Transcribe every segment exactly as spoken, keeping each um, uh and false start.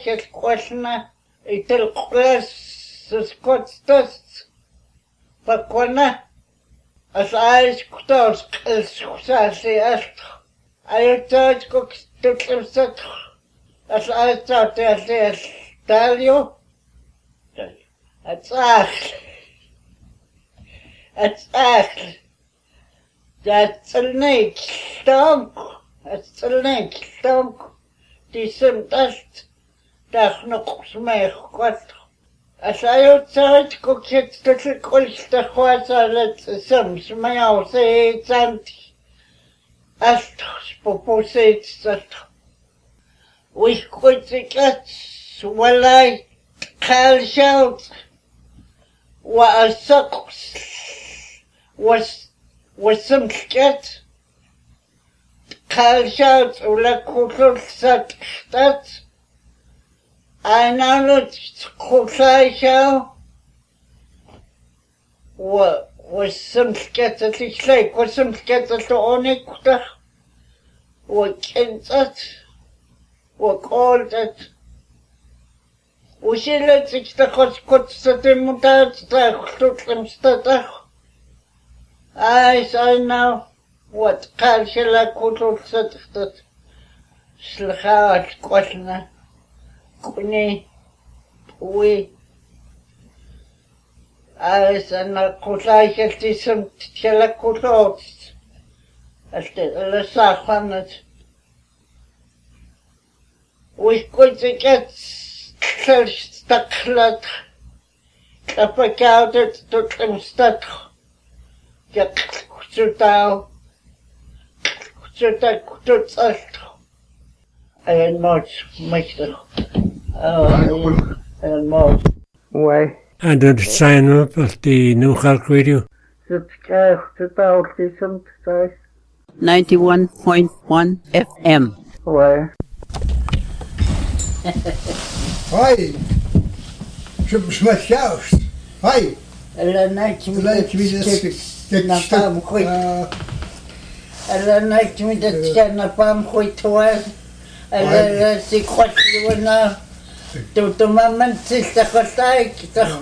Kelquashna, Itel Quest, Scotstus, Paquana, as I scotters, as Sassi asked. I thought cooks took him set, as I thought as I tell you. It's asked. It's asked. That's a neat stunk. It's a neat stunk. Die sind echt, dat nog meer kwart. Als hij uitzet, kijk je dat ik ooit de kwaad het soms mij al zei zand. Als spoposit dat. We kwijt ik het, wel hij kalshout. Wat sucks was was some ket. Kalshout ula kutul sat dat. I know that kutul wa was some ket at least like was some ket at the only kuta. Wa kensat wa called that. Usile sich da kurz kurz zu dem Mutat da kutul stat. I say now. What kalshela kutul satat slakhat kwatna kuni we as an kutlai keltisum tela kutot as the la sakhanat we could get staklat kapakautet to them stat get kutau Zertak tot en nooit mechtig. Oh, en nooit. Why? And did sign up at the New Halk Radio? Subscribe to Tautism today. ninety-one point one F M. Why? Hoi. Zum Schmachjaust. Hoi. Ella night me Like me this. Na pam khoi. Ella night me dat na pam khoi toal. Ella si khoi wana. Tu tu maman sis ta khotai kita.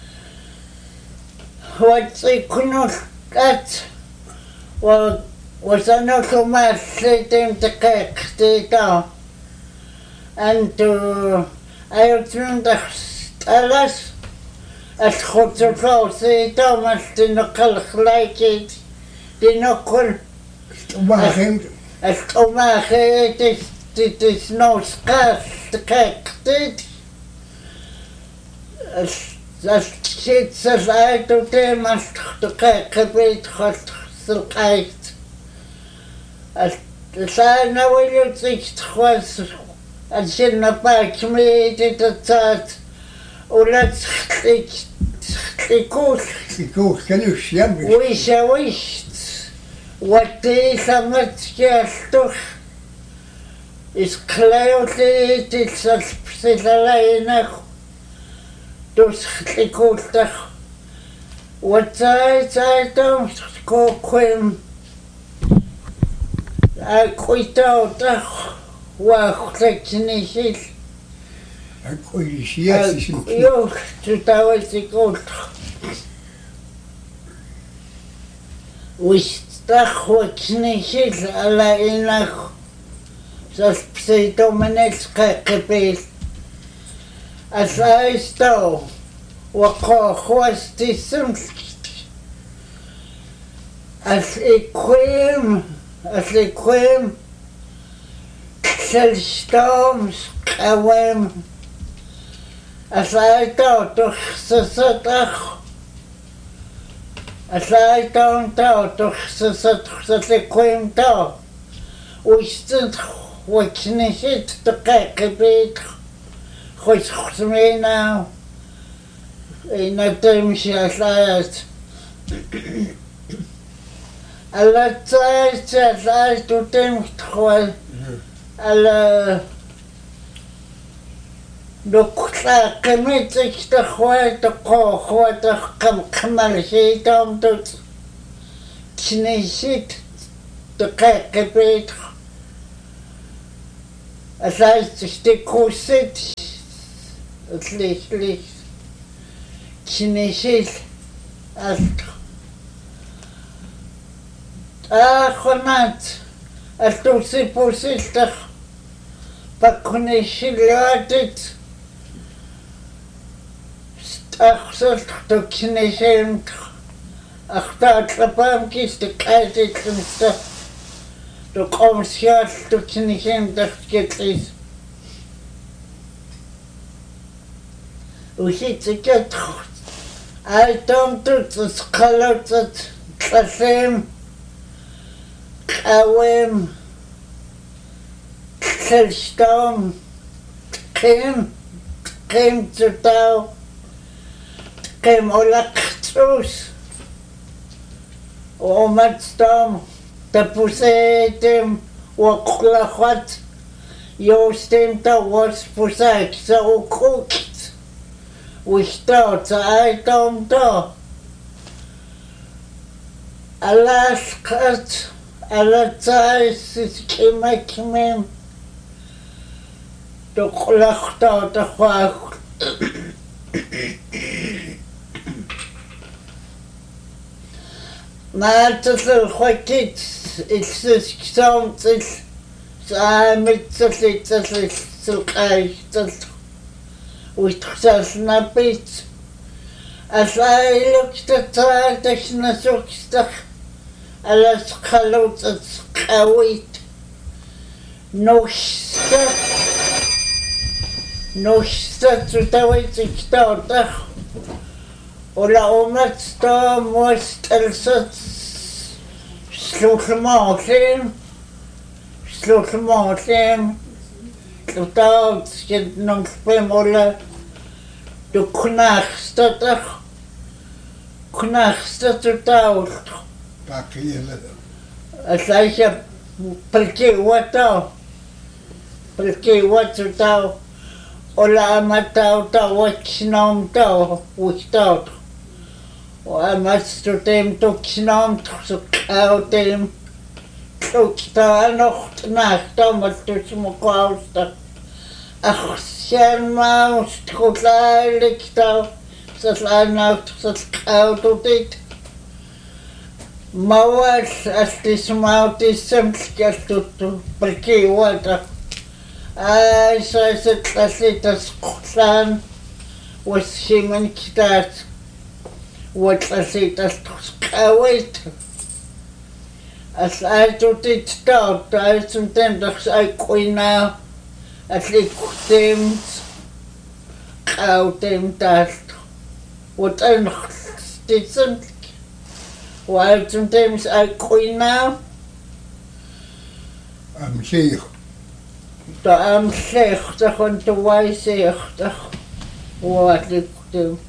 Wat si kuno kat. Wa was ano kumas sitem te kek te ta. And to I turned the alas as goed zo vrouw zei Thomas de nokkel gelijk het de nokkel Maar as Thomas het is dit is no skas te kijk dit as as shit says I to them as te kijk gebet gaat zo kijkt as de zijn nou wil zich was als je naar buiten met het zat Olet ik ik koos ik koos kan je zien wish I wished what is a much toch is clearly it's a special dus ik koos toch wat I I don't go kwam I quit out wacht ik niet Ik kon je zien. Jo, tu tawel si kot. Wistak hočnišit ala inak. Zas psi to menetska kepil. As I sto. Wako hwasti sumskit. As ikwim. As ikwim. Kselstorms kawem. As I thought toch sasatach. As I don't thought toch sasatach sasekwem to. Wistent wat niet het te kijken beet. Goed goed mee nou. In het temsje as I het. Alla tijd as I to temsje gewoon. Alla Dokter kemit ik de gooi de ko gooi de kam kamal zit om tot kniesit de kijken beter. Als hij zich de koesit tlihlich kinishil alt akhonat altusi pusiltaq pakkunishilaatit staqsalt tukkinishimtaq aqtaatlapamkis tiqaatitlumsta tuqomsial tukkinishimtaq kitlis Usitziket Altom tuts Kalotsat Tlasim Kawim Tlstom Kim Kim Tutau Kim Olaktus Omatstom Tapusetim Waklachat Yostim ta was pusak so cooked Wistauts I don't know. Alaskat, Alatzais is Kimakimim. The Kulachta, the Hawk. Matas Hawkits, it's this sound, it's I'm it's a little silk. Uitgesasna bit. As I looked at her, there's no such alas calots at Kawit. No step. No step to the way to start. Ola omat storm was elsats. Sluchmartin. Sluchmartin. Without getting no spam ola. Du knachstad, knachstad without. Pakkiele. As I said, perché without. Perché without. Ola amatau ta watchnam ta without. O amastu dem to knam to out dem. Tukta nocht nacht, maar tussen me kwausta. Ach, Sherma, Stroklaalik, dat laat dat koud op dit. Maar wat als die smout is, soms gaat het perke water. Ah, zo is het als dit als klaan was Simon kitaat. Wat als dit als koud. As I do dit stout, I sometimes I go now. At least them out them that what I didn't. While sometimes I go now. I'm zeer. I'm slecht on the way zegt. What ik do.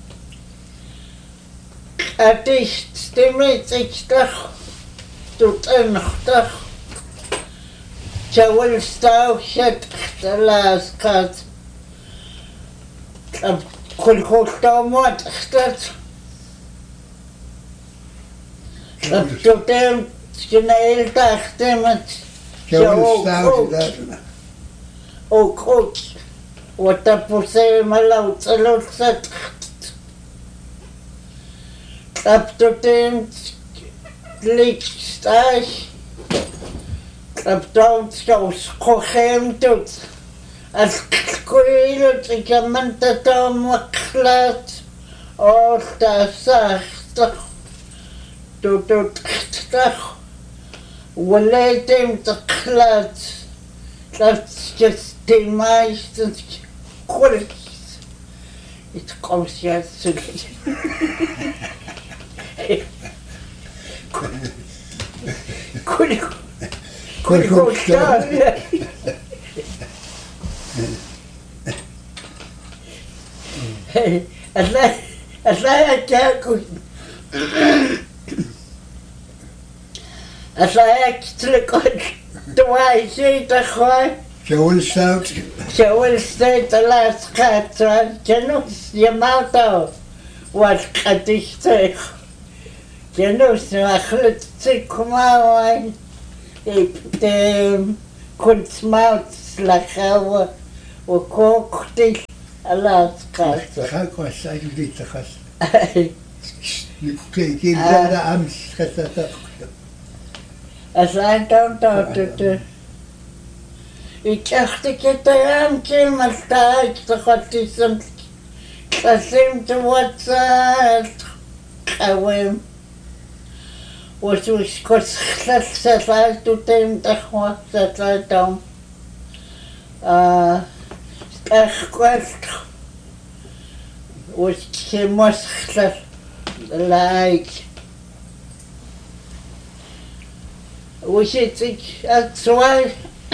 At least stimmt ik toch. Doet een dag. Je wil staan het de laatste kat. Ik kon goed staan wat dat. Ik doe hem geen hele dag met. Je wil staan dat. Ook goed. Wat dat poesje maar laat ze laat zet. Ik doe hem lichtstag. Ik doe zo schoon doet. Als ik koeien, ik heb mijn tatoe geklaard. Oh, dat zacht. Doe doet toch. Wanneer hem te klaard. Dat is de meeste goed. Het komt ja zo. Kun kun goed staan. Als hij als hij kijkt. Als hij kijkt, dan hij ziet dat gewoon. Je wil staan. Je wil staan de laatste gaat. Je nog je mouth out. Wat gaat ik zeggen? Je knows na chlut kumawan de kunstmaut slachawa o koktil Allah tqaasa. Khaqwassa yulitakhas. Nikki dada ams khatata. Asaantam taatut. Ikachtiketayam kimaltaik taqattisam qasim tuwatsat qawim. Wasus koskhlas sasaltutem taqwa sasaltam. Ah Ach, was chemoskhlas like was it at zwei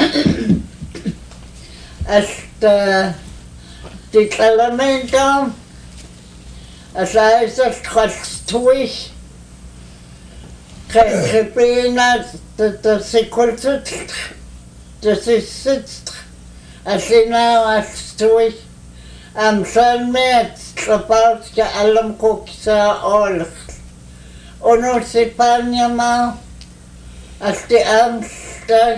as the the elementum as I said trotz durch gebena the the sequence das ist sitzt as now as durch am son met about the alam koksa all ono se panyama as the amstag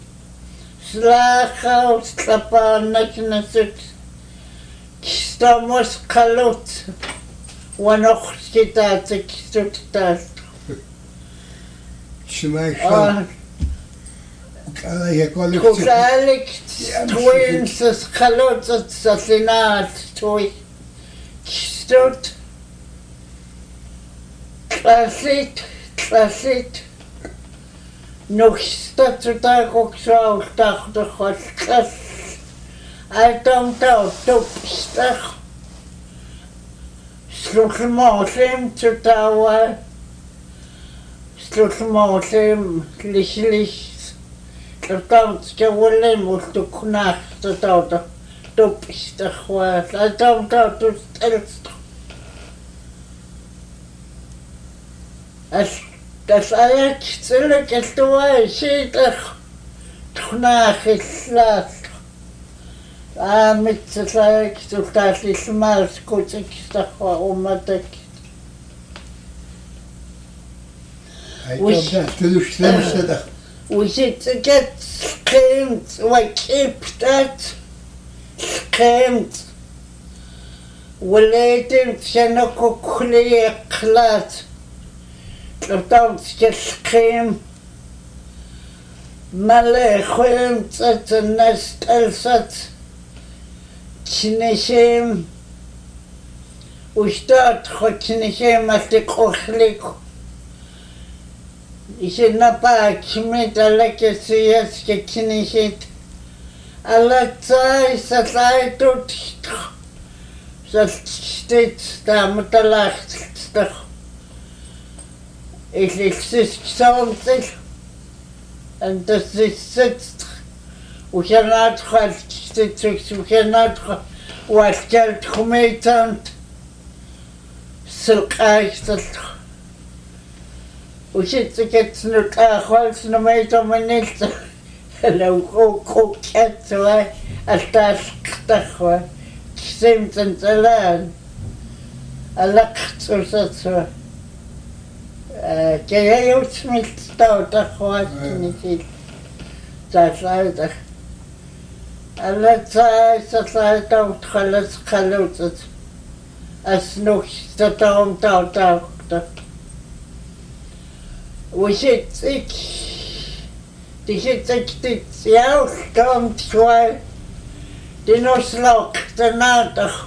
slacha slapana knasut stamos kalot wanoch kita tekstut Shmai Kala yakoluk. Kusalik twins as kalot at sasinat toy stut klasit klasit nog statuta koksa dag de godklas I don't know top stag slukmosem tutawa slukmosem lichlich Don't get willing with the knack the daughter. Don't be the word. I don't know to tell. As das I still get away, see the knack is last. Ah, mit the like to that is mouse could the automatic. I don't have to do something. We should get screamed, we keep that screamed. We let him Chanako clear class. Don't get scream. Malachim, that's a nest else. Chinishim. We start Chinishim at the Kochlik. Ishi napa kimit alake siyas ke kinishit alatsai satlai tut sastit stamutalacht ich exist something and das ist sitzt we cannot have sitzt we cannot was geld gemetent silkaicht We should get to the house no matter minister. Hello, go cook cat away as that's the seems and the land. A luck to such a Jay Smith stout the horse in it. That's either. And let's say that I don't call us colluted as no the don't doubt out. We should think the shit that ja don't try the no slok the nadag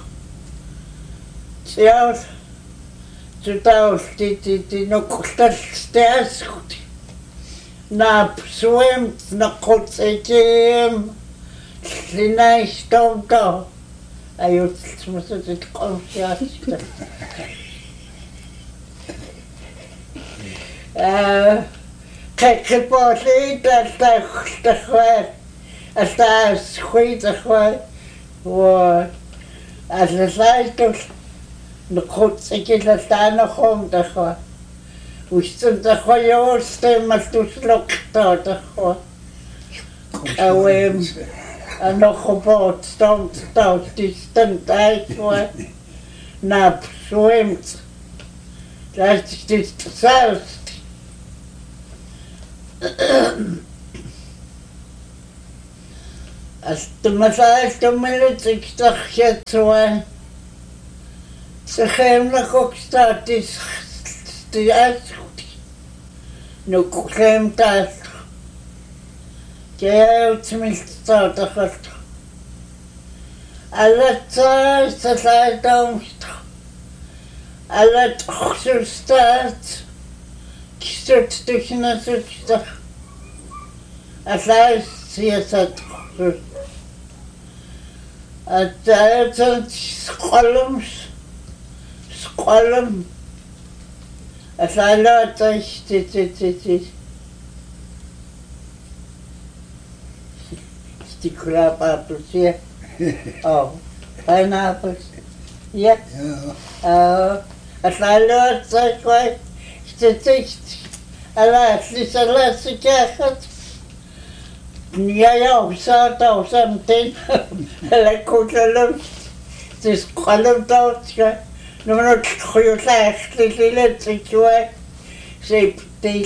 ja to tell the the no kostas goed na swim na kotsejem linai stonto ayo smuso it konfiast Uh, kijk, ik was niet dat dat gewoon, als dat goed gewoon, waar, als het zei toch, de goed, ik is dat daar nog om te gaan. Hoe stond dat gewoon jouw stem als toen slok dat gewoon. En en nog gebouwd stond dat die stond uit voor, naar zwemt. Dat is dus zelfs. Астмасаал туммилутик тархиатсуа сахэмлакокстаатис тиас нукклэм таас кеутмилтаатахат алатсаа сасаатаумст алат хсустаат кисут технасутта асаас сиасат атаатат сколумс сколум асалаатас тититити стикрапапуси oh pineapples yeah uh асалаатас кой титит алаас лисалаас кахат Ja, ja, så der sådan den, eller kutlelum, det skraldum der, skal nu må du kryve lidt lille til kjøret, se det.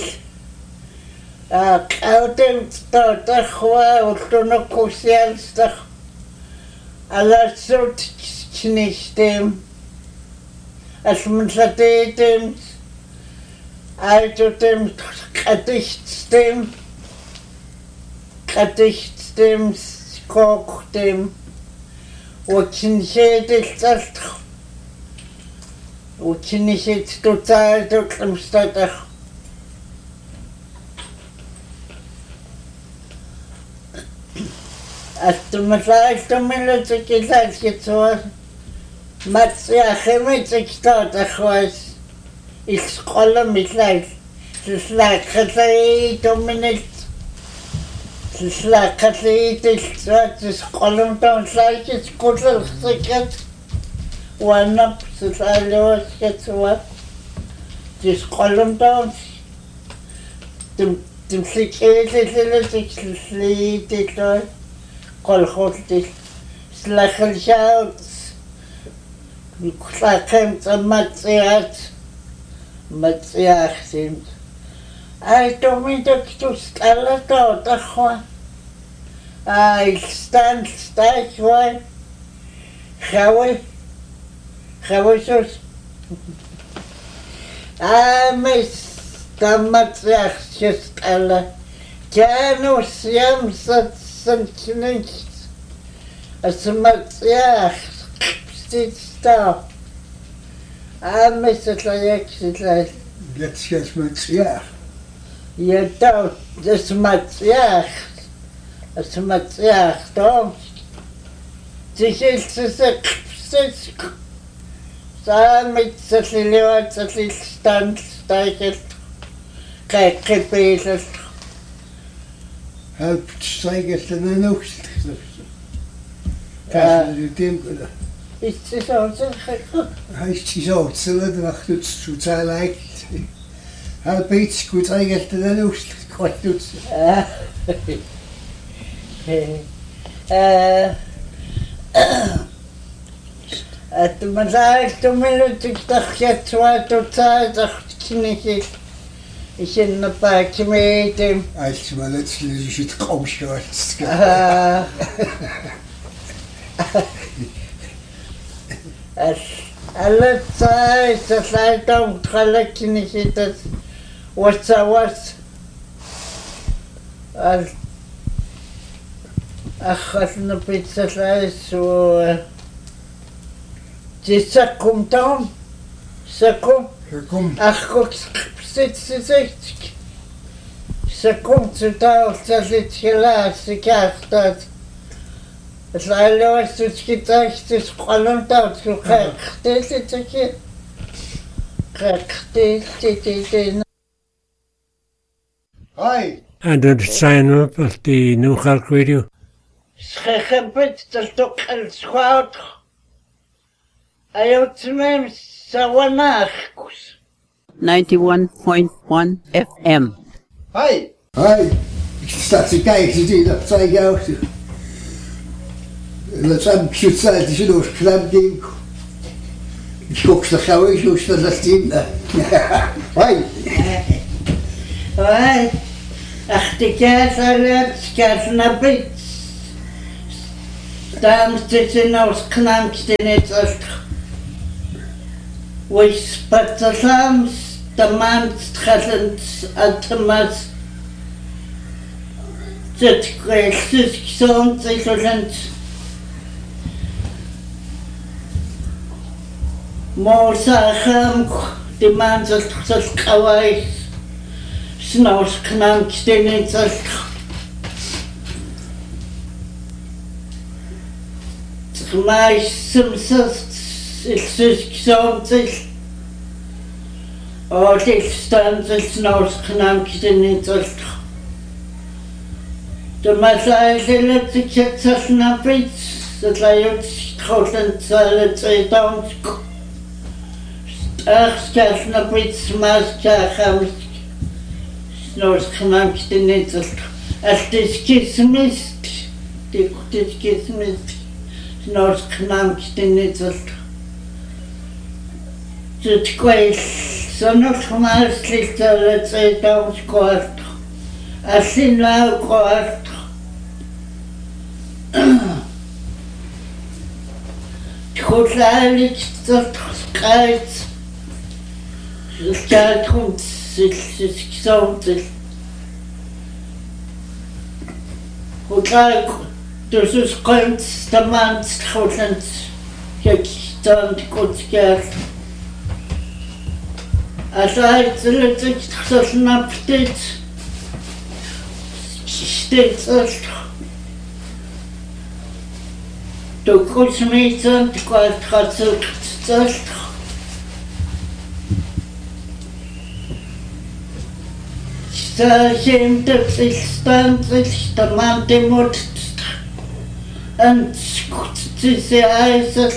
Og dem der der kvar og du nok kusians der, eller så knæs dem, altså man så det dem, altså dem kadigt dem. Gedicht dem Koch dem очень седelt очень седelt total total stadig Ast man sagt man so gesagt jetzt so Mats ja chemit stadig was ich scrolle mit leicht das lag gesagt dominant Slakatliitil saatis qolumtaun saakit qutllersikat uannap sisaaluaskat suat tis qolumtaun tim timslikilitillitik sliitiloi qolqultil slakhalshaut kutlaqem tsammatsiat matsiaxsimt Ai tomitok tuskalato tahwa. Ai stand stajwa. Hawe. Hawe sus. Ah mis tamatsiach tuskala. Janus yam sat sankinich. Asmatsiach stit sta. Ah mis atlayak sitlay. Let's get matsiach. Je dood, dus met ja, dus met ja, toch? Het is iets te zeggen, samen met z'n leven, z'n stand, stijgen, kijk, gebeden. Help stijgen te de noogst. Kijk, je denkt dat. Is het zo zeggen? Hij is zo, het zullen wacht het zo zijn lijkt. Help iets goed eigenlijk te doen ook kort doet. Eh Het maar zei toen minuten ik dacht je twee tot tijd dacht knetje. Ik in een pakje met hem. Als je maar net zo je het kom schort. Alle tijd dat hij dan gelijk knetje dat What's that was? Al أخذنا بيتزا لايس و تسكم توم سكم سكم أخوك ست ست سكم تداول تزيد خلاص كاختات سألوا استشكيتاش تسقلم تاوت خختيتي تكي خختيتي تي Hi. And then sign up at the New York Radio. Schegepit tot el squad. Ayotmem sawanachkus. ninety-one point one F M. Hi. Hi. Ik sta te kijken, zie dat zei ik ook. Dat zijn het is een oorspel ding. Ik kook ze gauw eens, hoe staat dat in? Hi. Hoi. Ach, die kaas alert, kaas naar bits. Staamstitsin aus Knankstinitzalt. Wis Patsalams, the man's presence at the mass. That gracious sounds excellent. More Saham demands us to Kawai. Snows Knankstinitzalt. My Simpsons is something or distance is not connected in it. The Messiah to get us nappets that I would Scotland salad say don't ask us nappets, master hams, not connected in it. As this kiss missed, this kiss missed. Not connected in it. The quail, so not mostly so let's say don't squat. I see now quite. Totally just kites. The cat comes, it's something. Who like. Dus is komt de maand schoolend gekistand kutskert. Als hij het zich gesnapt dit, steeds als de kosmeten kwart gaat zelfs. Zij zijn dat zich stand zich de maand die moet. And to say I said,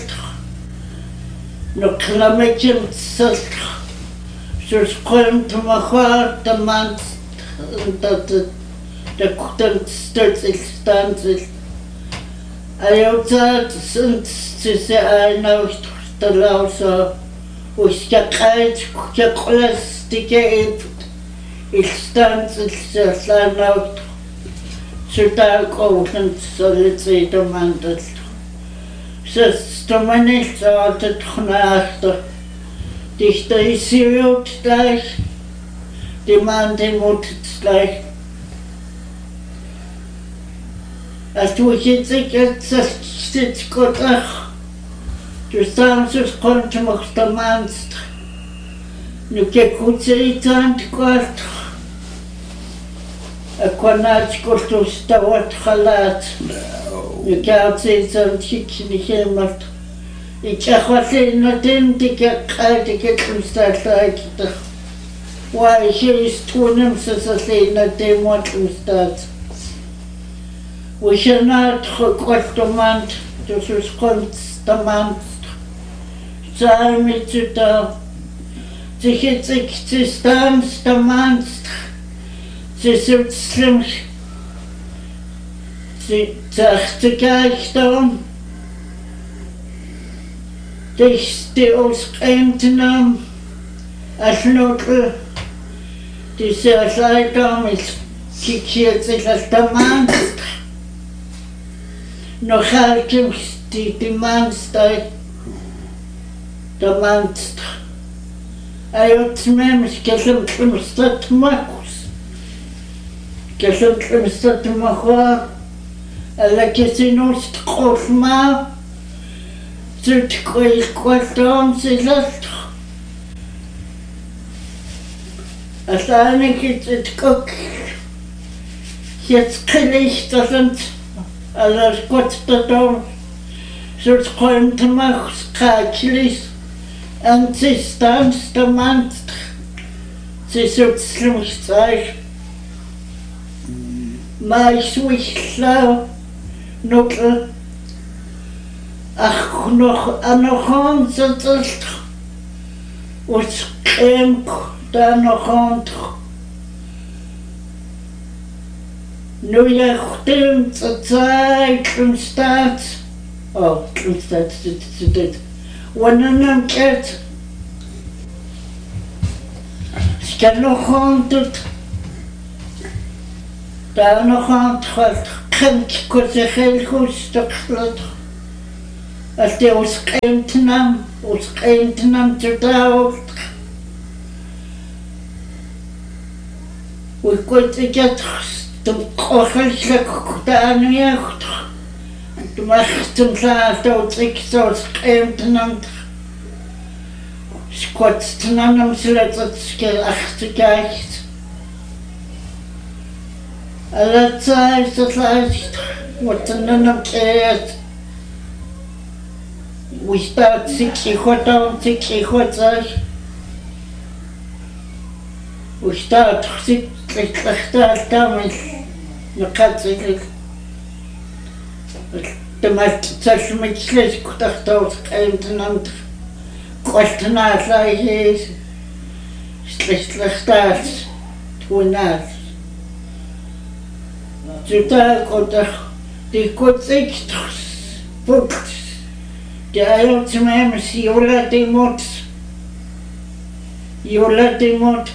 no clamation said, she's going to my heart, the man that the couldn't start extended. I outside since to say I know the law, so we stuck out, took less to get it stands, it's a out. Should I go and solicit the mandate? Says the minister of the Knaster. Dich der Isiot gleich, die Mann den Mut gleich. Als du jetzt jetzt sitzt Gott ach, du sagst, es konnte mich der Mannst. Nu geht gut seit an Gott. Akwanat kortus tawat khalat. Nu gaat ze zan chikni helmat. Ik zag wat in het in die kalt ik het staat uit. Why she is toen hem ze ze in het in wat staat. We zijn not gekortemand, dus het komt de maand. Zij met je daar. Ze heeft zich te staan, de maand. Ze zult slim. Ze zegt te kijken. Dus die ons eend nam. Als notel. Die zeer zijdam is. Kijk zich als de maand. Nog altijd die die maandstijd. De maandst. Hij had me gezegd dat Marcus. Gezegd dat Marcus. Alle casinos groot maar. Zult kwijt kwartaal zelfs. Uiteindelijk is het ook. Jetzt gelicht dat het. Alles Gott dadurch. Zult kwijt maar schakelig. En ze staan de maand. Ze zult slims zijn. Maar ik zwicht lauw. Nog. Ach, nog aan nog aan zit het. Ons klemp daar nog aan. Nu je stemt het zij klim staat. Oh, klim staat dit dit. Wanneer een ket. Skal nog aan het. Daar nog aan het gaat. Kent ik het heel goed stuk. Asti usqeimtnam, usqeimtnam tutault. Uikutikat tumqoxalslakuktaaniyaxt. Tumachtumsaatautiksos qeimtnam. Squatstnanam silatskel achtikait. Alatsai satlait. Watananam keet. We start six equator, six equator. We start six equator, no cut it. The most such much less could have thought came to not question out like his slecht start to not. To talk on the good things, books. De uitzimem Jola de Mot. Jola de Mot.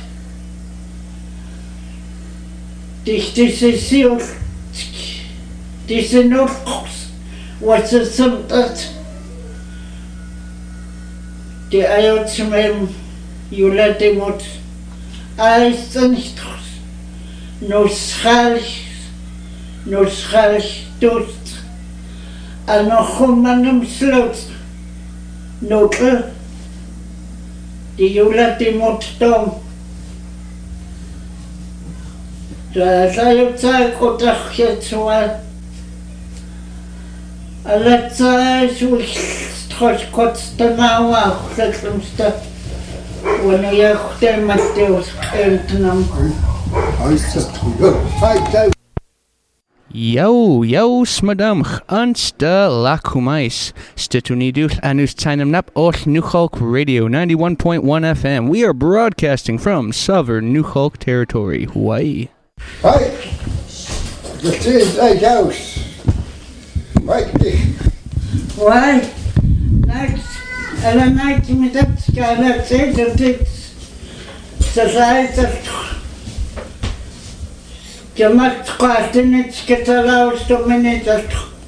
Dich diese Sil. Diese Nordkurs. Was ist das? De uitzimem Jola de Mot. Alles nicht. No schals. No schals dort. En nog gewoon een sloot. Noten. Die Jola die moet staan. Daar zou je zeggen dat je het zo hebt. En dat is hoe ik straks kort daarna wou. Dat is het. Wanneer je goed met de schijnt. Hij is het goed. Hij is Yo, yo, smadam, ansta lakumais. Stitunidul anus tainam nap ol New Hulk Radio ninety-one point one F M. We are broadcasting from Southern New Hulk Territory, Hawaii. Hi. The is eight house. Right. Why? Next. And a night with that sky, that's it, that it's society. Gemacht quaternet sketalaus dominator.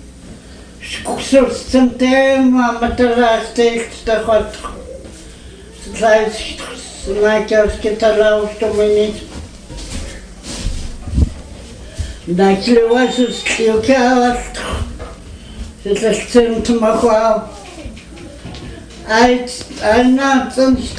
Skus zum Thema Materialstech der hat. Seit Michael sketalaus dominator. Da was es klar. Das ist zum Machau. Als einer sonst.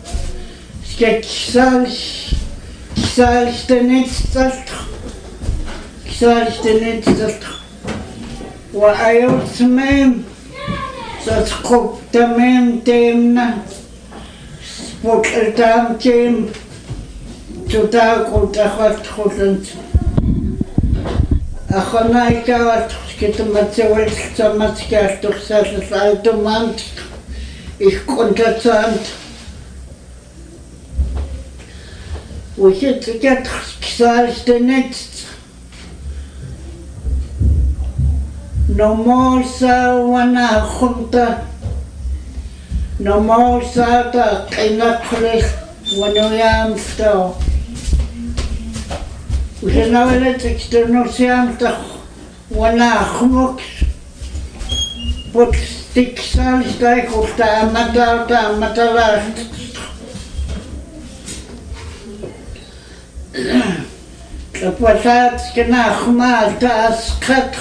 Sketch Sag ich dir nicht, das sag ich dir nicht, das war ein Mem, das kommt der Mem dem na, spukelt am dem, zu Tag und der hat gut. Ach nein, ich habe Skitamaziol Samatzker durch das alte Mann. Ich konnte sagen. We zit to get started the next. No more so when I hunter. No more so that I not click when I am still. We can now let external sound when I hummock. But stick sounds like of the amateur, the amateur. Kapasat kena khmata skhat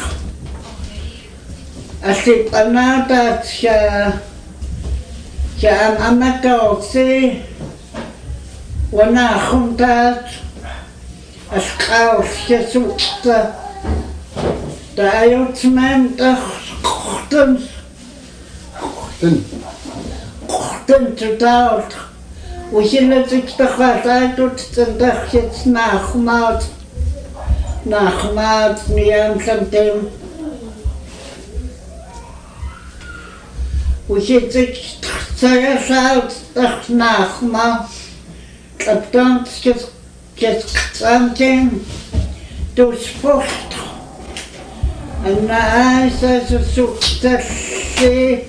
asip anata cha cha amato se wana khumtat askaw shesukta da ayotman da khten khten khten tutaut. We zullen zich toch wat uit tot de dag jetzt nachmaat. Nachmaat, niet aan zijn team. We zullen zich toch uit dag nachmaat. Dat dan is het team. Dus vocht. En na huis is het zoekt dat ze.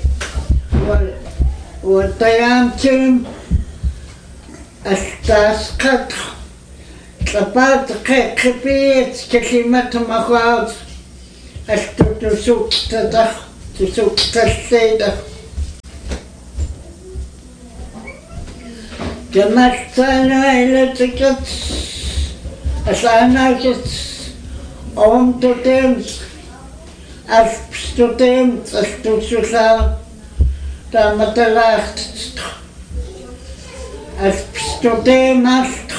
Wat hij aan team. Estas kat kapat kekpit kelimat mahad astutusuk tadah тисукталлида гэмартаанайлатикат асаанаакит омтотем алпстотем астусулаа таматалаахт алпстотем алт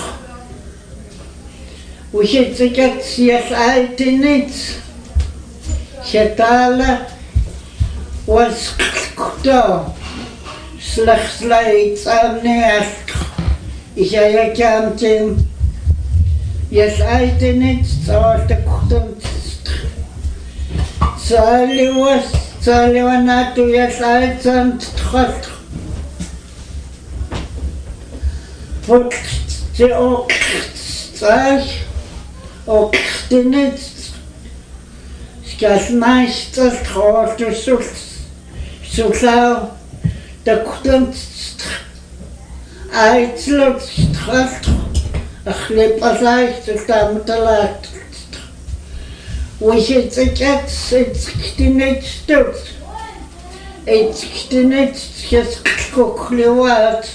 ухитикат сиасаайтинит хятала wasqto slachslait amneast ich ja kamtim yes aitenit sorte kumt sali was sali wanatu yes aitant tkhot fut te ok sag ok tinit skas meisters trot sul sulao da kumt aitlot tkhot أخلي بلايت تامتلات وش تكت ستكتنت توت اتكتنت كسكوكلوات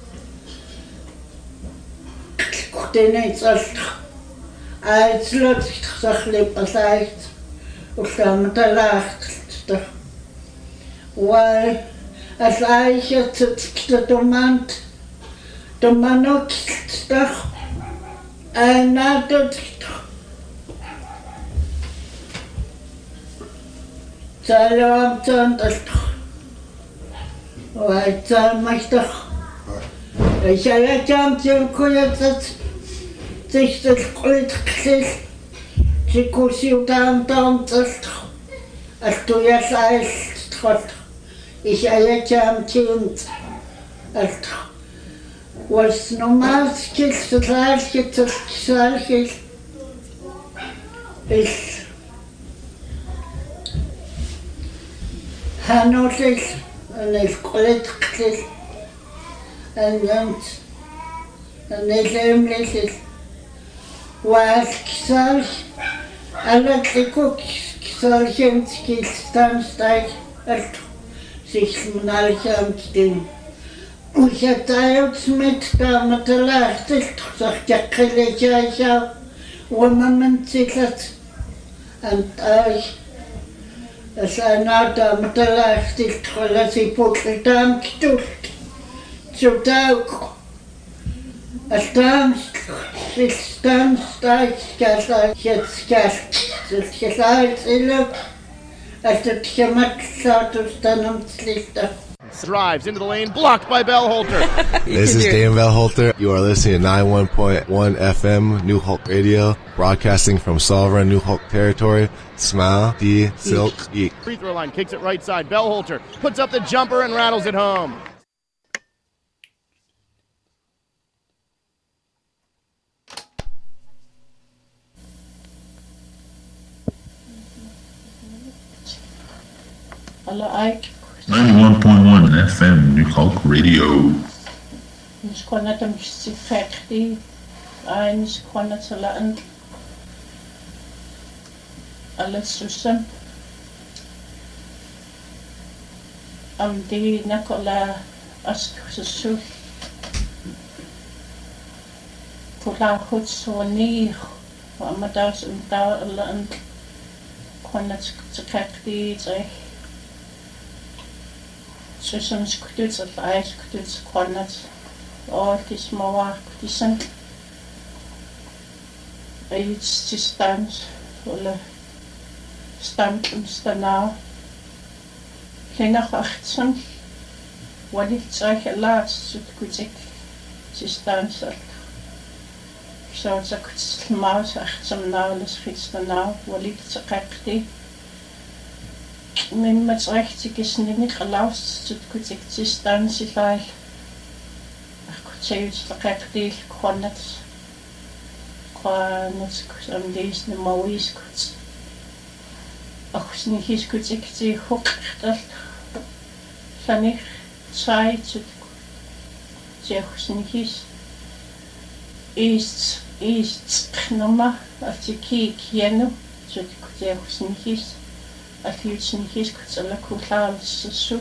كتنت أصل أيتلوت تخلي بلايت وتامتلات واي أسايشة تكتتومانت تومانوت تخ أنا تدخل سلام تندخل وأنت مشتخل إيش على كم تقول تت تشتغل تكسل تكوسي وتام تام تدخل أستويا سايس تدخل إيش على كم تيمت أدخل was normaal skills het laatste te zeggen is hanotig en is collectief en dan en is emlich was zeg alle tikuk solchen skills dan stijgt het zich naar hem stem. وشتايوت مت كامت لاختل تخجق لجاجا ومن تلت أنت أي أسانا دامت لاختل تخلصي بوكل دام كتول توداوك أستام سيستام ستايت كاسا شتسكاس سلسكاس إلوك أستتخمت ساتو ستانم تلتا Drives into the lane, blocked by Bellholter. This is Dan Bellholter. You are listening to ninety-one point one F M New Hulk Radio, broadcasting from sovereign New Hulk territory. Smile, D, Silk, Eek. Free throw line, kicks it right side. Bellholter puts up the jumper and rattles it home. Hello, Ike. ninety-one point one F M New Hulk Radio. Nis kon het hem sifekti. Ai nis kon het laten. Alles susam. Am di nakola askusu. Kula goed so nie. Maar daar een daar laten. Kon het sifekti zeg. Så som skuddet og leje skuddet grønnet og de små de sådan et til stands eller stampen stanar længere achtsom hvor det så ikke lader så kunne ikke til stands så så kunne meget achtsom navle skridt stanar hvor det så rigtigt men man rigtig sådan en ikke laus så kunne ikke til stands i fejl jeg kunne tage så rigtig grønnet grønnet som det er sådan en maoisk og sådan his kunne ikke til hugt alt sådan ikke træ til til sådan his ist ist nummer at til kig hjemme så kunne jeg sådan his аллиутсин хискут аллаккууллааралссул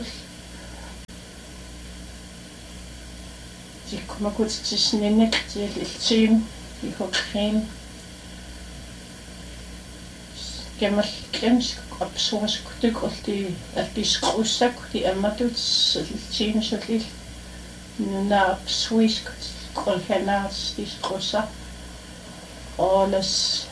тиккумакутитсининник тиалилтиим ихокхин кемал кемс апсуаскутик олти алписқуссак ти амматут тиимсулил нуна апсуискут колханаарс тисқусса олас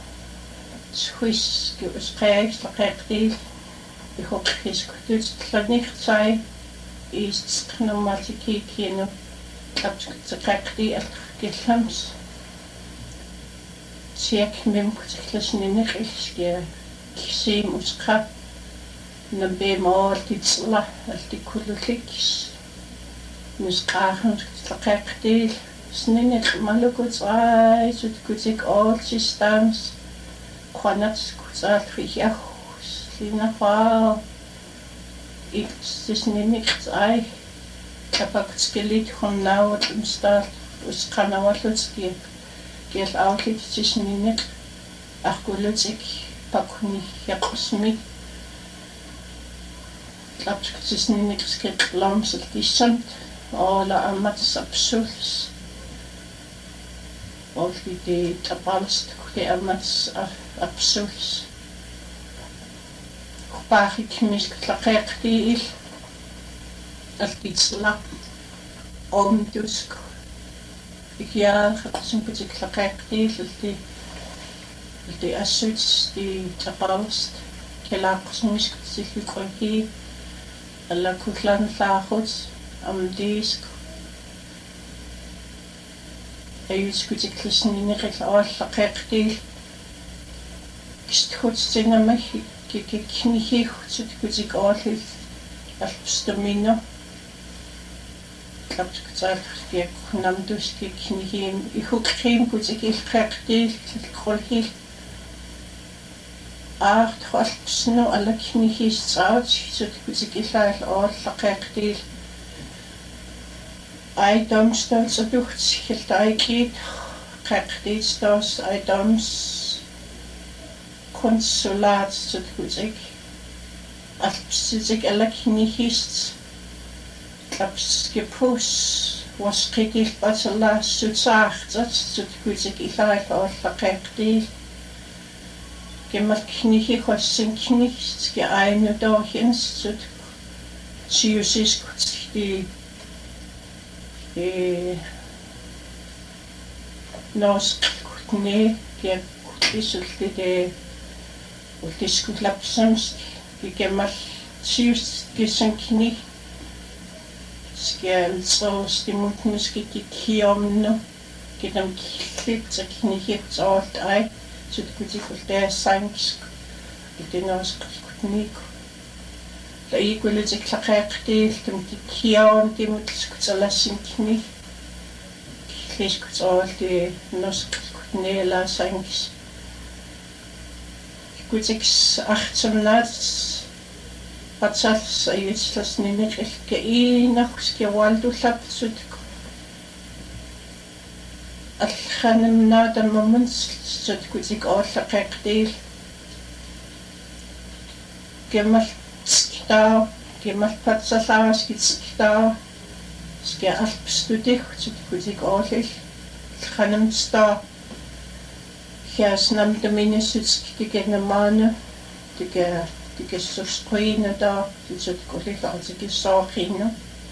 Swiss geuskrijft, laqeqtil ihokhiskutut tlanirtsai istqnumatiki kinu tapsqeqti alqillams siak mimkutiklasnineqilskia kisim usqa nabemol titsla altikullulikis nusqaarn laqeqtil snineq malukutsai sutkutik all systems Quanats kutsaalriach linafaa iktsisniniqts ai kapaktskelit khonnawat umstal usqanawallutski kiel autlitsisniniq arqulutik pakuni yaqsmi lapsktsisniniq skit lamsel kissamt ola ammats absuls olti tapalst kuti ammats absuls Kupahik misktlaqeqtiil altitsla omtusk ikiaa qatsinputiklaqeqtiil alti alti assuts ti tapalst kelaaqsmisktilluqulki allakullanlaarut amdiisk ayuskutikllasnineqil aallaqeqtiil kisthutstinamag kikiknihihutut kutik aallil alpstamino klapskutaalqtiak namduski knihim ihukrim kutik ilqeqtiil qolhil aart alpsno alaknihistsaat sut kutik illaal aallaqeqtiil Ejdomsstås og duhtskilt ejkit, qeqtiitstos ejdoms konsulat sutkutik, alpsitik alaknihist, klapskipus, wasqikil batala sutsaartat sutkutik ilaal aallaqeqtiil, gemmalknihi qassinkinist ki ainudorhins sut siusiskutiki Eh, norsk kutne kia kutisulti de ultiskutlapsamst kigemmal siust kisankini skialtros dimutnuski kikiomno kidam killit aknihit alt ai sutkutikul sansk de norsk kutniku La igualitik laqeqtiil tum kikiaum timutskutsalassinki kiliskutalti noskutneela sanks kutiks achtumnats patsals ayitslasnineqilka iinaqskiawaldullapsut allanimnaadammamuns sutkutik aallaqeqtiil gemmal Skitao, gemmalpatsalaaskitskitao, skia alpstudik, sutkutik aallil, lqanamstao, hiasnamdaminissutskitigenamaanu, tika tikassusquinada, sutkulilartikissoorqinnu.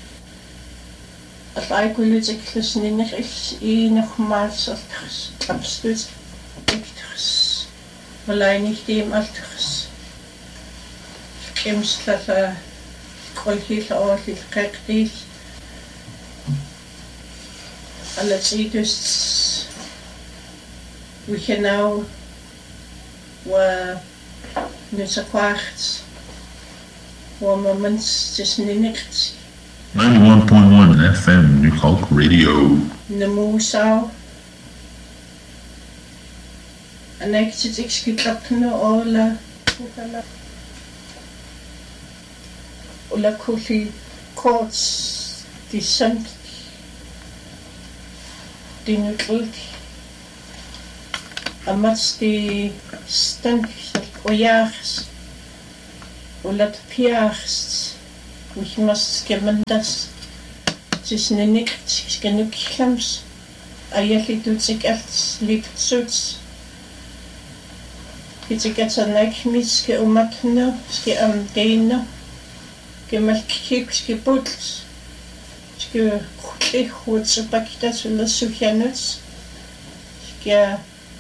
Allaikulitiklasnineqils iinermaalsertars, alpstut, iktars, malainihtiim altars. Imslala qolhil aallil qeqtiil alatsiidus wihanau wa nusaqaarts wa moments tisnineqt ninety-one point one F M New Hulk Radio namusau anektit ikskitlapnu oola ukala Ola kulli koorts die sank die nutlik amats die stank ojaars Ulat piarst. Mich must gemendas. Sis nenik, sis genug klams. Ayeli dutsik als liebzuts. Gitsik als a nekmis ke umatno, ske am deino. Gemalkik, ske butls. Ske kutli hutsu pakitas ulla sukjanuts. Ske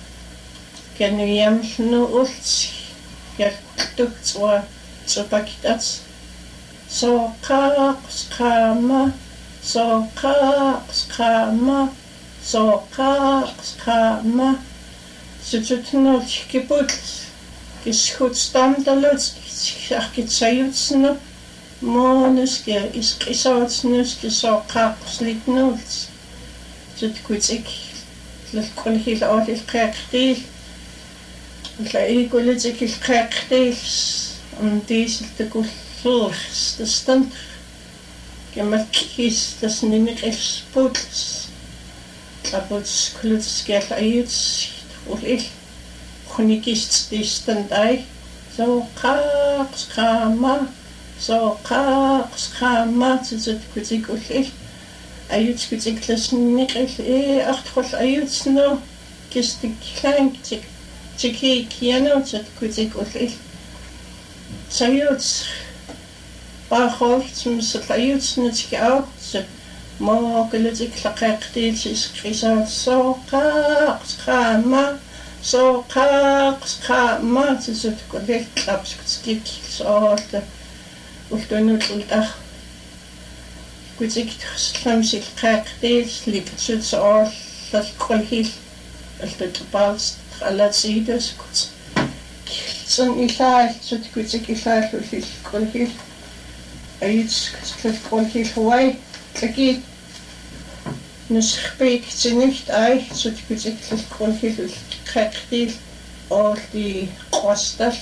genuyamlnu ults. Jaltukts wa tsupakitas. So kaks kama, so kaks kama, so kaks kama. Sututnul kibutls, kiskutstamdaluts, kiskitsayutsnu, monus, kiskisautsnus, kisokaks litnuls. Sutkutsik, lilkulhil olil kaktil, la igulitik il kaktil, um diesel te gulls, de stand, gemakis, das nimikils putls, labuts kluts gelajuts, Ulil, Kunikist distant eye, so kaks kama, so kaks kama, zit kuzik ulil, ayuts kuzik lasnikil, eh, achtkol ayuts no, kistik klein, tik, tiki kiano, zit kuzik ulil. Sayuts, bachholz, misat ayuts nitski out, zit, mo gelutik lakaktil, sis krisat, so kaks kama, so kaks kama, zit kulik klaps kutstik, so the ultunut ultach. Kutsik slamsil kaktil, liptsut so las kolhil, ultut balst, alatsidos, kuts. Son ilal, zit kutsik ilal, ulil kolhil, ayuts kutsik kolhil Hawaii. Lagi nuskhbeek zinicht ai zut kuzik kolhil kaktil all die kostal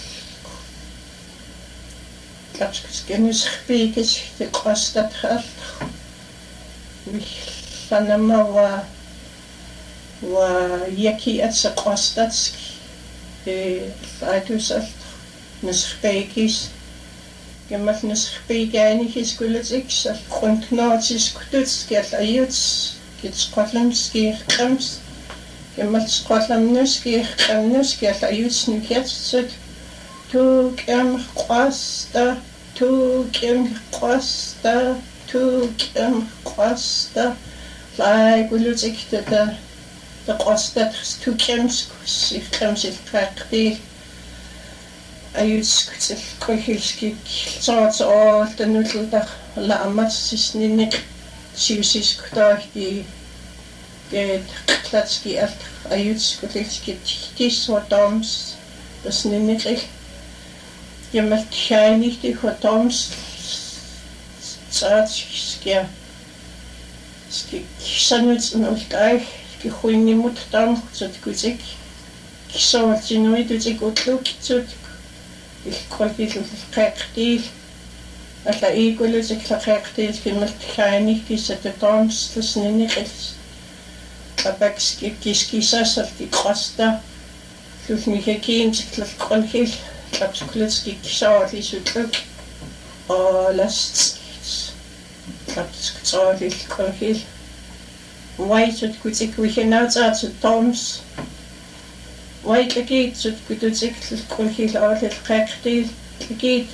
kapskus genuskhbeek is de kostat halt mich sanama wa wa yaki atsa kostatski de aitusalt nuskhbeek is Gemal nuskhbeek einig is gulitsik sal grundknotis kututs gel ayuts git skotlands geer krams Gemal skotlands geer krams gel ayuts niketsut tu kem qasta tu kem qasta tu kem qasta lai gulitsik de de qasta tu kems sich krams il prakti Ayuts kutsel kolhilski saats all the nutldach la amat sis ninik siusis kutach di get klatski alt ayuts kolhilski tis hotoms das ninik jemal tjainig di hotoms saats skia ski sanuts nultach ki huini muttam zut kuzik kisawat zinuit uzik utluk zut Il kolhil kaktil, alla igulusik la kaktil kimalt khainig kisat toms tusninikils. Abaks kiskisas alti qasta. Sulni hekin tikla kolhil, lapskulski kisawli sutluk. O last lapskulski kolhil. Waitut kutik wihinautsat toms. Wait lagid zut kututsik kolhil alil kaktil lagid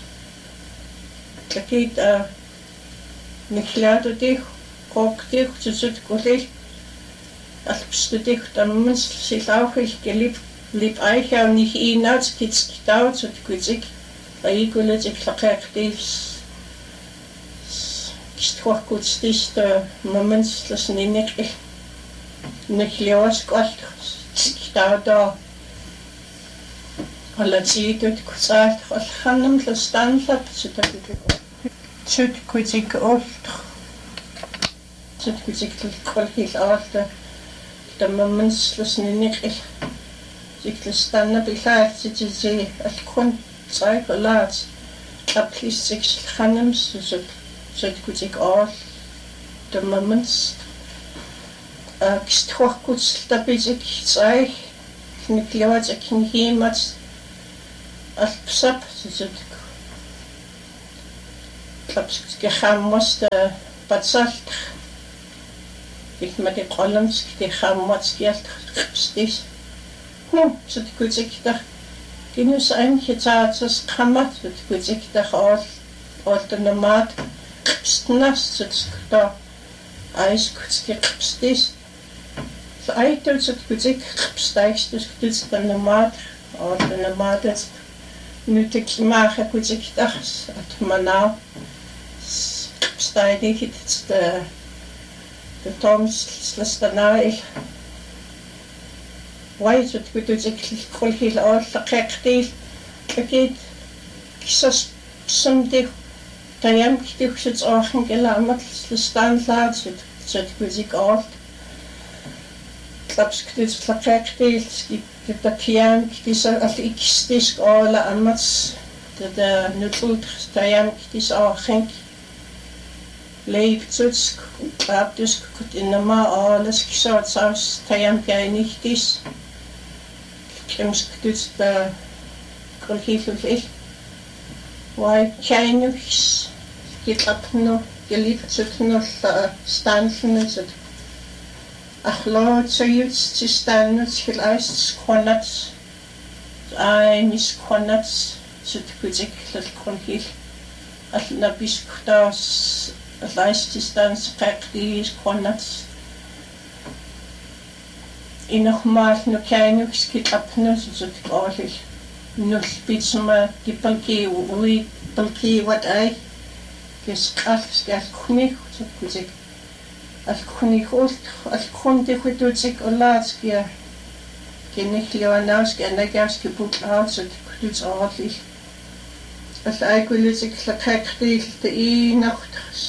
lagid a nikladu dich kok dich zut kolhil alpstu dich tamens silauchil gelib lib aicha nicht inauts kits kitau zut kutsik aiguletik kaktil kistwach kutstis de moments las ninik niklios kwalt Stauda alla tidut kutsat khanam lastanfat sutakut sut kutik oft sut kutik kolhil alta tamamens lasninik siklestanna bilat sitzi alkun tsay kolat aplis sik khanam sut sut kutik all tamamens Kistwach kuts tabizik tsay nikliwat akin himat alpsap zut tlapsik gehammost patsalt ik met die columns die hammots geld stis hm so die kuzik da kinus ein hitzaats kamat so die kuzik da all all the nomad snas so da eis kuzik stis so I told so die kuzik stis dus dus the nomad all the nomad nu te maken kuzik da at mana stijdig het de de toms slastanail white wat ik dus ik kon heel al gekheid ik kisas someday tayam ik het ogen gelamat staan laat zit zit muziek af klaps dit gekheid die dat tayam dis als ik stis alle amats de nutult tayam dis ogen leeft zoals grab dus goed in de ma alles gezet zoals tayam jij niet is krems dus de kolhief ik why jij niks get up no geliefd zit nog staan van het ach laat zo iets te staan het geluist konat ai mis konat zit goed ik dat kolhief als na biskutas het lijst is dan sprek die is konat in nog maar nog klein skit op nus zo het oorlig nog spits maar die palkie hoe palkie wat ai is af skert knik zo goed ik als knik goed als kon die goed doet ik laat keer ken ik leonaus en dan gas geboekt uit zo goed oorlig als ik wil ik gekheid de een nacht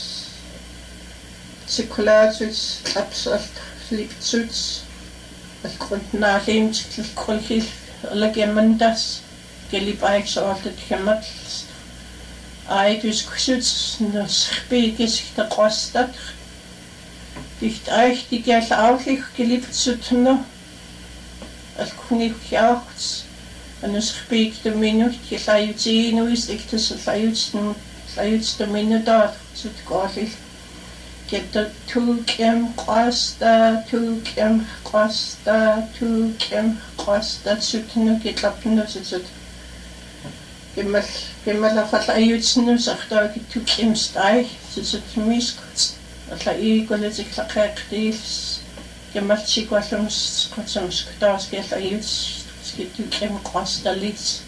Psychologisch absolut liegt zuts als Grund nachdem sich kolchil alle gemendas gelib ich so altet gemat ai dus zuts no spegis der kostet dicht euch die gleich auch ich geliebt zu tun als kunig auch und es spegt der minut ich sei sie no ist ich das sei jetzt der minut da zu gorlich get the two kem costa two kem costa two kem costa sutno get up no sut gemal gemal la fat ayutsnu sagta get two kem stai sut mis la i kolet ik la krektis gemal chikwasums kotsums ktas get ayuts get two kem costa lit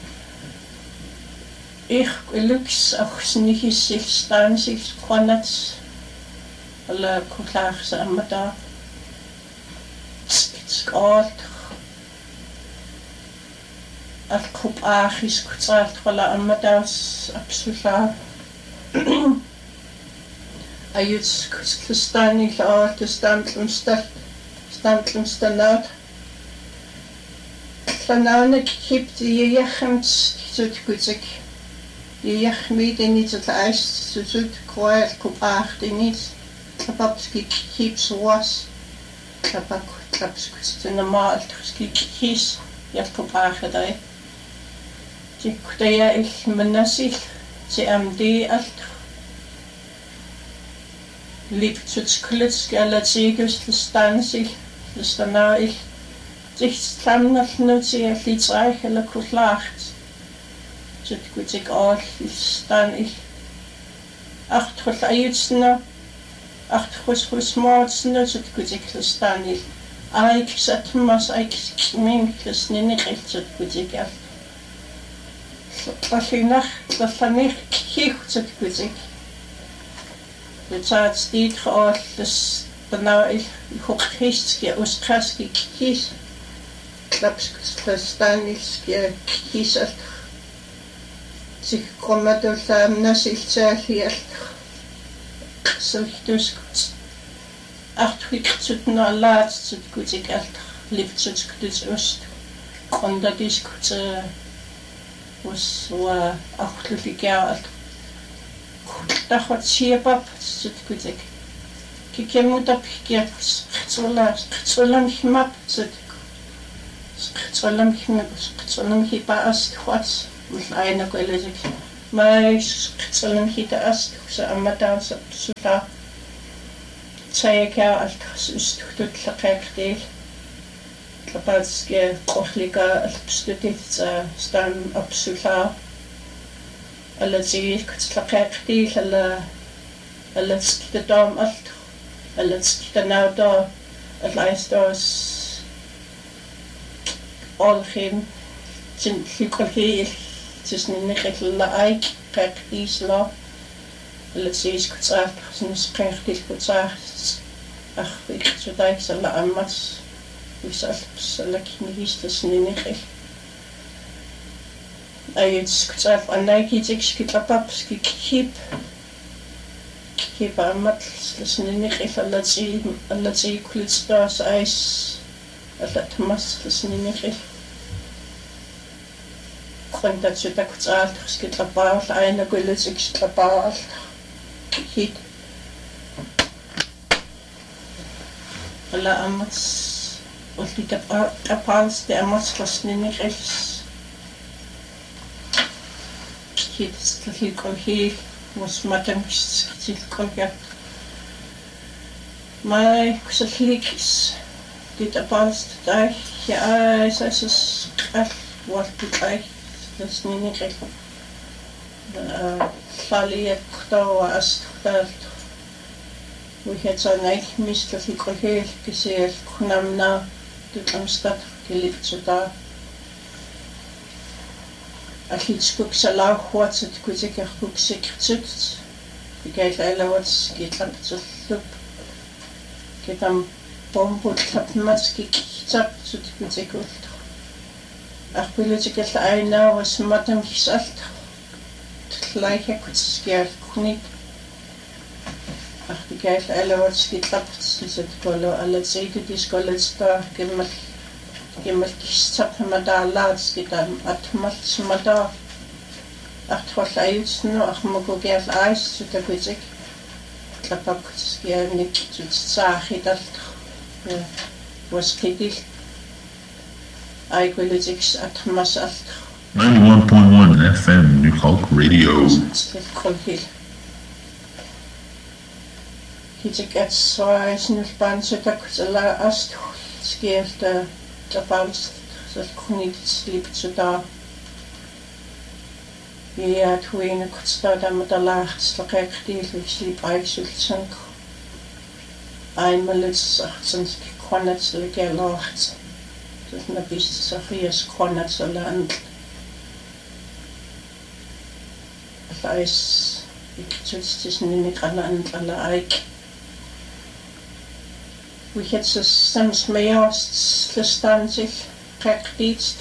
ich lux auch nicht sich stan sich konats alle klaar samen daar skort al koop agis kutsaat wala amadas absoluut ayuts kustan niet al te stand ons dat stand ons daarna vanavond heb je je gemt zo goed ik je gemet en niet het ijs zo zo kwijt koop ag niet Kapapski keeps was kapak kapski normal ski kies ja kopage dai die kutaya ich menasich ze am de alt liegt zu klitz galatsigus stan sich das danach ich sich samnat nu ze flits reichele kutlacht zit gut ik al stan ich acht tot ayutsna acht khus khus maatsen so goed ik staan niet ik zet mas ik mijn gesnene recht zo goed ik af als je nog dat van ik kicht zo goed ik het staat steeds gehoord dus nou ik hoek gistje os kraski kies klaps verstaan is je kies het zich komen door samen zich zeg hier so ich dus acht week zut na laat zut goed ik echt lief zut dus oost kon dat is goed was so acht week jaar dat wat zie pap zut goed ik ik heb moet op gekeerd zo laat zo lang gemap zut zo lang gemap zo lang gepaast wat met een kolle ik mai qitsalan hita ast sa amataasa suta tsayakaa altas ustutut laqaqtil tlapatske qorlika alpstutit stan absola allati qtlaqaqtil alla allastidam alt allastidanaada allaistos olgin sin likolheel tisninniqilla aik qaqtisla allatis qtsaaf sinisqaqtil qtsaaf ахвик судаик сала аммас висал салакинигистас нинеқил айц кцаф аннайкитикс китлапапс кикип кип аммат лснинеқил аллати аллати кулитстас айс аллатмас лснинеқил қонтат сутакцаалт скитлапаал айна кулитикс тлапаал хит alla amats och lite apals det amats fastningen räls hit till kolhi was matam till kolja mai kusliks dit apals där ja så så all vad det är fastningen räls fali kto astal we had so nice mister Fikolhel gesehen kunamna tutamstat gelitsuta achitskuk salau huatsut kuziker kuksikrtsut geif elawats gitlaptsullup getam bombut tapmatski tsaptsut kuzikult achpilutikel aina was matam hisalt tleiche kutskier kunik ach die geeft alle wat skitlap sit kolo alle zeker die skolletsta kemal kemal kistap mada laat skitam atmat smada ach twal ayuts no ach mogo geef ais so dat weet ik klapap skier nik so saag dat was kidil ay kwelitiks atmas alt ninety-one point one F M New Hulk Radio. Hitek at så snuspan så tak la ast skielt der bounce så kunne ikke slippe så der ja twin kutsta der med der lacht så kan jeg slip ikke så sådan einmal ist achtzehn konnet så ikke lacht så na bis så firs konnet så land Fais ik synes det sådan en granat eller ikke we had so sams meast verstaan zich praktisch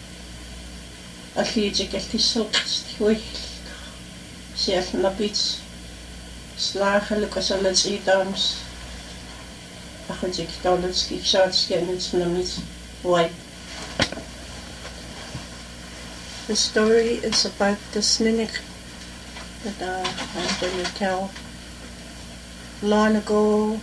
atletic altisokt hoe zelf na bits slagelijk als alles idams ach ik dan het ski shots get na mit why the story is about the snake that uh, I'm going to tell. Long ago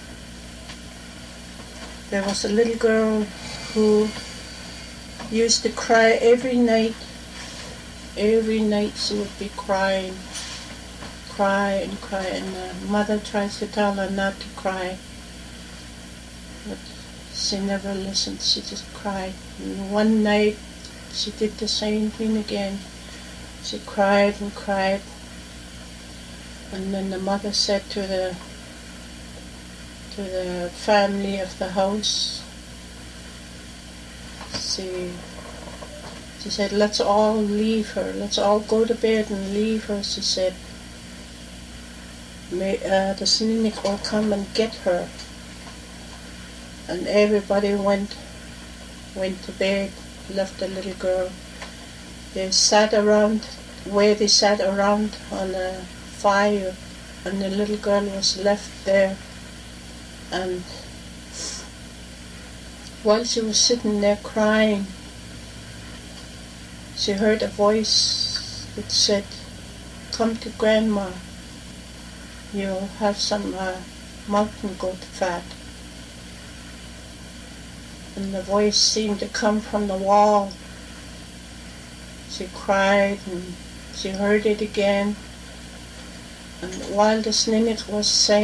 there was a little girl who used to cry every night. Every night she would be crying, cry and cry, and the mother tries to tell her not to cry, but she never listened. She just cried. And one night she did the same thing again. She cried and cried, and then the mother said to the to the family of the house, she, she said, let's all leave her, let's all go to bed and leave her, she said. May, uh, the Sninik will come and get her. And everybody went, went to bed, left the little girl. They sat around, where they sat around on a fire, and the little girl was left there. And while she was sitting there crying, she heard a voice that said, come to Grandma, you'll have some uh, mountain goat fat. And the voice seemed to come from the wall. She cried and She heard it again. And while the Sninic was saying,